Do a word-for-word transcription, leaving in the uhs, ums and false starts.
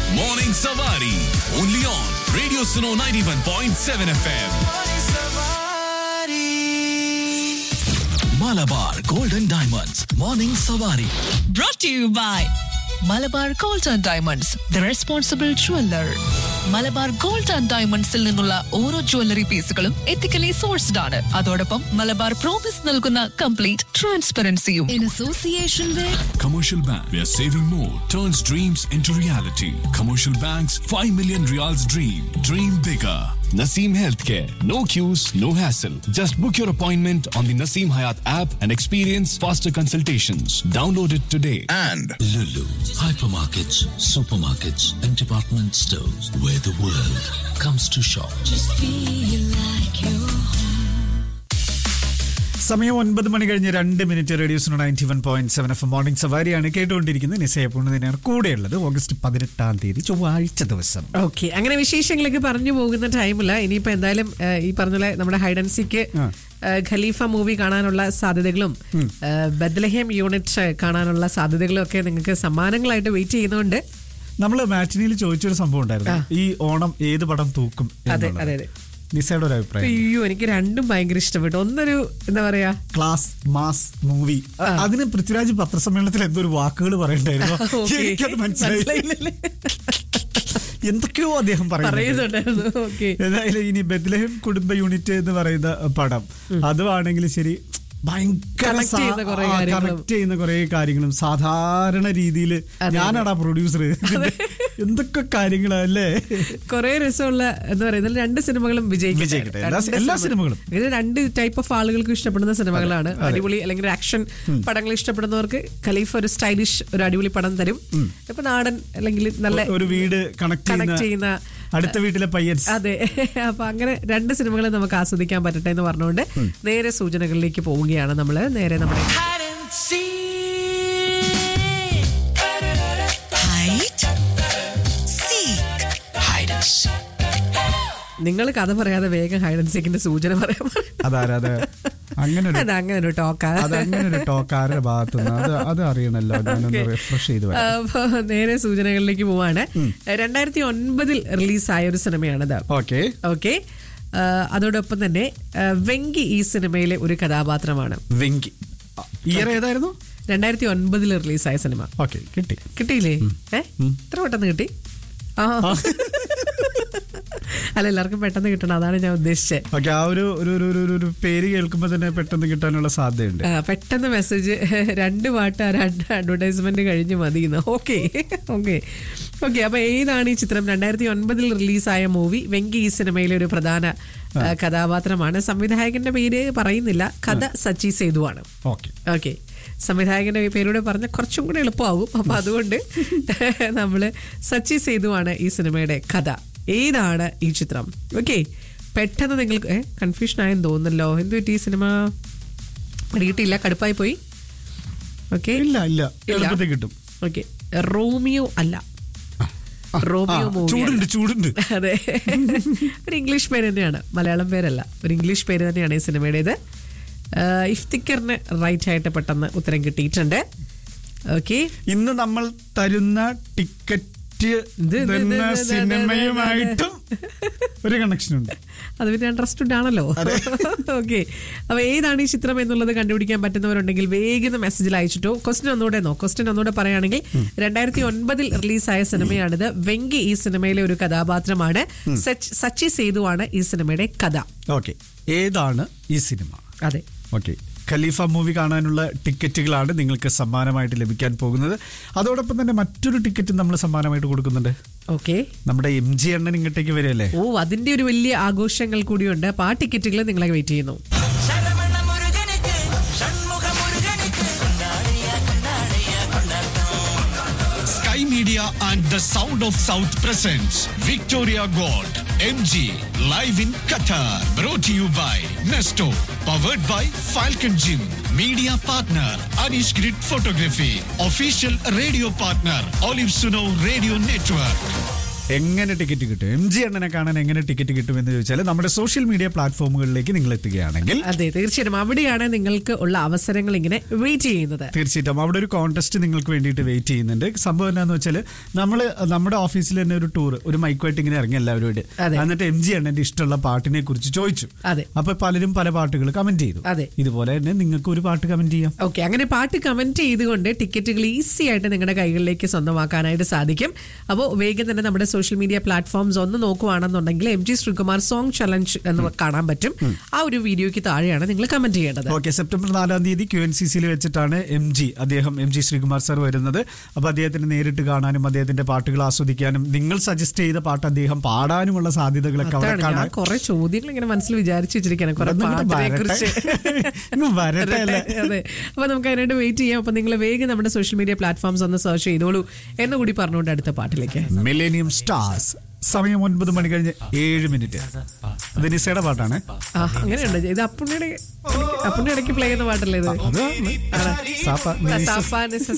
Morning Savari. Only on Radio Suno ninety-one point seven F M. Malabar Golden Diamonds. Morning Savari. Brought to you by Malabar gold and diamonds the responsible jeweller. Malabar gold and ഡയമണ്ട്സിൽ നിന്നുള്ള ഓരോ jewellery പീസുകളും ethically sourced ആണ്. അതോടൊപ്പം Malabar promise നൽകുന്ന complete ട്രാൻസ്പെറൻസിയും. In association with Commercial Bank, where saving more turns dreams into reality. Commercial Bank's five million Riyals dream. Dream bigger. Naseem Healthcare. No queues, no hassle. Just book your appointment on the Naseem Hayat app and experience faster consultations. Download it today. And Lulu, hypermarkets, supermarkets, and department stores where the world comes to shop. Just feel like you're home. സമയം ഒൻപത് മണി കഴിഞ്ഞ് രണ്ട് minute. Radio Suno ninety one point seven F morning സവാരിയാണ് കേട്ടുകൊണ്ടിരിക്കുന്നത്. നിശ്ചയപ്പൂർണ്ണ തന്നെയാണ് കൂടെയുള്ളത്. August പതിനെട്ടാം തീയതി ചൊവ്വാഴ്ച ദിവസം. ഓക്കെ, അങ്ങനെ വിശേഷങ്ങളൊക്കെ പറഞ്ഞു പോകുന്ന ടൈമില്ല. ഇനിയിപ്പോ എന്തായാലും ഈ പറഞ്ഞ നമ്മുടെ ഹൈഡൻസിക്ക് ഖലീഫ മൂവി കാണാനുള്ള സാധ്യതകളും ബത്ലഹേം യൂണിറ്റ് കാണാനുള്ള സാധ്യതകളും ഒക്കെ നിങ്ങൾക്ക് സമ്മാനങ്ങളായിട്ട് വെയിറ്റ് ചെയ്യുന്നതുകൊണ്ട് നമ്മള് മാറ്റിനിയിൽ ചോദിച്ചൊരു സംഭവം ഉണ്ടായിരുന്നു, ഈ ഓണം ഏത് പടം തൂക്കും. അതെ അതെ അതെ നിസയുടെ ഒരു അഭിപ്രായം. അയ്യോ, എനിക്ക് രണ്ടും ഭയങ്കര ഇഷ്ടപ്പെട്ടു. ഒന്നൊരു എന്താ പറയാ ക്ലാസ് മാസ് മൂവി. അതിന് പൃഥ്വിരാജ് പത്രസമ്മേളനത്തിൽ എന്തൊരു വാക്കുകൾ പറയണ്ടായിരുന്നു, എനിക്കത് മനസ്സിലായില്ല. എന്തൊക്കെയോ അദ്ദേഹം പറയുന്നുണ്ടായിരുന്നു. ഏതായാലും ഇനി ബത്ലഹേം കുടുംബ യൂണിറ്റ് എന്ന് പറയുന്ന പടം അതുവാണെങ്കിൽ ശരി, ഭയങ്കര കണക്ട് ചെയ്യുന്ന കുറെ കാര്യങ്ങളും സാധാരണ രീതിയിൽ ഞാനാടാ പ്രൊഡ്യൂസർ, എന്തൊക്കെ കാര്യങ്ങളല്ലേ. കുറെ രസമുള്ള എന്താ പറയുക, രണ്ട് സിനിമകളും വിജയിക്കട്ടെ. എല്ലാ സിനിമകളും ഇത് രണ്ട് ടൈപ്പ് ഓഫ് ആളുകൾക്ക് ഇഷ്ടപ്പെടുന്ന സിനിമകളാണ്. അടിപൊളി അല്ലെങ്കിൽ ആക്ഷൻ പടങ്ങൾ ഇഷ്ടപ്പെടുന്നവർക്ക് ഖലീഫ ഒരു സ്റ്റൈലിഷ് ഒരു അടിപൊളി പടം തരും. ഇപ്പൊ നാടൻ അല്ലെങ്കിൽ നല്ല ഒരു വീട് കണക്ട് ചെയ്യുന്ന അടുത്ത വീട്ടിലെ പയ്യൻ. അതെ, അപ്പൊ അങ്ങനെ രണ്ട് സിനിമകളെ നമുക്ക് ആസ്വദിക്കാൻ പറ്റട്ടെ എന്ന് പറഞ്ഞുകൊണ്ട് നേരെ സൂചനകളിലേക്ക് പോവുകയാണ് നമ്മള്. നേരെ നമ്മുടെ നിങ്ങൾ കഥ പറയാതെ വേഗം ഹൈഡ് ആൻഡ് സീക്കിന്റെ സൂചന പറയാൻ അങ്ങനെ ഒരു ടോക്ക് ടോക്കാരുടെ ഭാഗത്തുനിന്ന് അത് അറിയണല്ലോ. നേരെ സൂചനകളിലേക്ക് പോവാണ്. രണ്ടായിരത്തി ഒൻപതിൽ റിലീസായ ഒരു സിനിമയാണിത്. ഓക്കെ ഓക്കെ അതോടൊപ്പം തന്നെ വെങ്കി ഈ സിനിമയിലെ ഒരു കഥാപാത്രമാണ്. വെങ്കി ഇയർ ഏതായിരുന്നു? രണ്ടായിരത്തി ഒൻപതിൽ റിലീസായ സിനിമ. ഓക്കെ, കിട്ടി കിട്ടിയില്ലേ? ഏഹ് ഇത്ര പെട്ടെന്ന് കിട്ടി? ആ അല്ല, എല്ലാവർക്കും പെട്ടെന്ന് കിട്ടണം, അതാണ് ഞാൻ ഉദ്ദേശിച്ചത്. ആ ഒരു പേര് കേൾക്കുമ്പോൾ തന്നെ പെട്ടെന്ന് കിട്ടാനുള്ള സാധ്യതയുണ്ട്. പെട്ടെന്ന് മെസ്സേജ് രണ്ട് പാട്ട് രണ്ട് അഡ്വർടൈസ്മെന്റ് കഴിഞ്ഞ് മതിയെന്ന്. ഓക്കെ ഓക്കെ ഓക്കെ അപ്പൊ ഏതാണ് ഈ ചിത്രം? രണ്ടായിരത്തി ഒൻപതിൽ റിലീസായ മൂവി വെങ്കി ഈ സിനിമയിലെ ഒരു പ്രധാന കഥാപാത്രമാണ്. സംവിധായകന്റെ പേര് പറയുന്നില്ല, കഥ സച്ചി സേതുവാണ്. ഓക്കെ ഓക്കെ സംവിധായകന്റെ പേരൂടെ പറഞ്ഞ കുറച്ചും കൂടെ എളുപ്പമാകും. അപ്പൊ അതുകൊണ്ട് നമ്മള് സച്ചി സേതുവാണ് ഈ സിനിമയുടെ കഥ. ഏതാണ് ഈ ചിത്രം? ഓക്കെ, പെട്ടെന്ന് നിങ്ങൾക്ക് കൺഫ്യൂഷൻ ആയെന്ന് തോന്നുന്നല്ലോ. എന്ത് പറ്റി? ഈ സിനിമ കിട്ടിയില്ല, കടുപ്പായി പോയി. ഓക്കെ ഇല്ല ഇല്ല കിട്ടും. ഓക്കെ, റോമിയോ അല്ല, റോമിയോ മൂവി. ചൂടുണ്ട്. അതെ, ഒരു ഇംഗ്ലീഷ് പേര് തന്നെയാണ്, മലയാളം പേരല്ല. ഒരു ഇംഗ്ലീഷ് പേര് തന്നെയാണ് ഈ സിനിമയുടേത്. ഇഫ്തിക്കറിന് റൈറ്റ് ആയിട്ട് പെട്ടെന്ന് ഉത്തരം കിട്ടിയിട്ടുണ്ട്. ഓക്കെ, ഇന്ന് നമ്മൾ തരുന്ന ടിക്കറ്റ് സിനിമയുമായിട്ടും ഒരു കണക്ഷൻ ഉണ്ട്. അത് പിന്നെ ഇൻട്രസ്റ്റഡ് ആണല്ലോ. ഓക്കെ, അപ്പൊ ഏതാണ് ഈ ചിത്രം എന്നുള്ളത് കണ്ടുപിടിക്കാൻ പറ്റുന്നവരുണ്ടെങ്കിൽ വേഗം മെസ്സേജിൽ അയച്ചിട്ടോ. ക്വസ്റ്റ്യൻ ഒന്നുകൂടെ നോ ക്വസ്റ്റ്യൻ ഒന്നുകൂടെ പറയുകയാണെങ്കിൽ രണ്ടായിരത്തി ഒൻപതിൽ റിലീസായ സിനിമയാണിത്. വെങ്കി ഈ സിനിമയിലെ ഒരു കഥാപാത്രമാണ്. സച്ചി സേതുവാണ് ഈ സിനിമയുടെ കഥ. ഓക്കെ, ഏതാണ് ഈ സിനിമ? അതെ, ഓക്കെ, ഖലീഫ മൂവി കാണാനുള്ള ടിക്കറ്റുകളാണ് നിങ്ങൾക്ക് സമ്മാനമായിട്ട് ലഭിക്കാൻ പോകുന്നത്. അതോടൊപ്പം തന്നെ മറ്റൊരു ടിക്കറ്റ് നമ്മൾ സമ്മാനമായിട്ട് കൊടുക്കുന്നുണ്ട്. ഓക്കെ, നമ്മുടെ എം ജി അണ്ണൻ ഇങ്ങോട്ടേക്ക് വരികയല്ലേ. ഓ, അതിന്റെ ഒരു വലിയ ആഘോഷങ്ങൾ കൂടിയുണ്ട്. അപ്പൊ ആ ടിക്കറ്റുകൾ നിങ്ങളെ വെയിറ്റ് ചെയ്യുന്നു. Sky Media and the Sound of South presents Victoria Gold M G live in Qatar. Brought to you by Nesto. Powered by Falcon Gym. Media partner Anish Grid Photography. Official radio partner Olive Suno Radio Network. എങ്ങനെ ticket കിട്ടും, M G അണ്ണനെ കാണാൻ എങ്ങനെ ticket കിട്ടും എന്ന് ചോദിച്ചാൽ നമ്മുടെ social media പ്ലാറ്റ്ഫോമുകളിലേക്ക് നിങ്ങൾ എത്തുകയാണെങ്കിൽ അതെ തീർച്ചയായിട്ടും അവിടെയാണ് നിങ്ങൾക്ക് ഉള്ള അവസരങ്ങൾ ഇങ്ങനെ വെയിറ്റ് ചെയ്യുന്നത്. തീർച്ചയായിട്ടും അവിടെ ഒരു കോൺടെസ്റ്റ് നിങ്ങൾക്ക് വേണ്ടിയിട്ട് വെയിറ്റ് ചെയ്യുന്നുണ്ട്. സംഭവം എന്താണെന്ന് വെച്ചാൽ നമ്മൾ നമ്മുടെ ഓഫീസിൽ തന്നെ ഒരു ടൂർ ഒരു മൈക്കുമായിട്ട് ഇങ്ങനെ ഇറങ്ങി എല്ലാവരോട്, എന്നിട്ട് എം ജി അണ്ണന്റെ ഇഷ്ടമുള്ള പാട്ടിനെ കുറിച്ച് ചോദിച്ചു. അപ്പൊ പലരും പല പാട്ടുകൾ കമന്റ് ചെയ്തു. ഇതുപോലെ തന്നെ നിങ്ങൾക്ക് ഒരു പാട്ട് കമന്റ് ചെയ്യാം. ഓക്കെ, അങ്ങനെ പാട്ട് കമന്റ് ചെയ്തുകൊണ്ട് ടിക്കറ്റുകൾ ഈസി ആയിട്ട് നിങ്ങളുടെ കൈകളിലേക്ക് സ്വന്തമാക്കാനായിട്ട് സാധിക്കും. അപ്പോൾ വേഗം തന്നെ നമ്മുടെ സോഷ്യൽ മീഡിയ പ്ലാറ്റ്ഫോംസ് ഒന്ന് നോക്കുവാണെന്നുണ്ടെങ്കിൽ M G Sreekumar song challenge എന്ന് കാണാൻ പറ്റും. ആ ഒരു വീഡിയോയ്ക്ക് താഴെയാണ് നിങ്ങൾ കമന്റ് ചെയ്യേണ്ടത്. ഓക്കെ, സെപ്റ്റംബർ നാലാം തീയതി ക്യു എൻ സി സിയിൽ വെച്ചിട്ടാണ് എം ജി അദ്ദേഹം എം ജി ശ്രീകുമാർ സാർ വരുന്നത്. അപ്പൊ അദ്ദേഹത്തിന് നേരിട്ട് കാണാനും അദ്ദേഹത്തിന്റെ പാട്ടുകൾ ആസ്വദിക്കാനും നിങ്ങൾ സജസ്റ്റ് ചെയ്ത പാട്ട് അദ്ദേഹം പാടാനുമുള്ള സാധ്യതകളൊക്കെ അവിടെ കാണാൻ കുറെ ചോദ്യങ്ങൾ ഇങ്ങനെ മനസ്സിൽ വിചാരിച്ചു വെച്ചിരിക്കുകയാണ് കുറെ പാട്ടിനെ കുറിച്ച്. അതെ, അപ്പൊ നമുക്ക് അതിനായിട്ട് വെയിറ്റ് ചെയ്യാം. അപ്പൊ നിങ്ങൾ വേഗം നമ്മുടെ സോഷ്യൽ മീഡിയ പ്ലാറ്റ്ഫോംസ് ഒന്ന് സെർച്ച് ചെയ്തോളൂ എന്നുകൂടി പറഞ്ഞുകൊണ്ട് അടുത്ത പാട്ടിലേക്ക്. മില്ലേനിയം സ്റ്റാർസ്, സമയം ഒൻപത് മണി കഴിഞ്ഞ് ഏഴ് മിനിറ്റ്. അത് നിസയുടെ പാട്ടാണ്. അങ്ങനെയുണ്ട്, ഇത് അപ്പുണ്ണിയുടെ അപ്പുണ്ണിയുടെ ഇടയ്ക്ക് പ്ലേ ചെയ്യുന്ന പാട്ടല്ലേ ഇത്?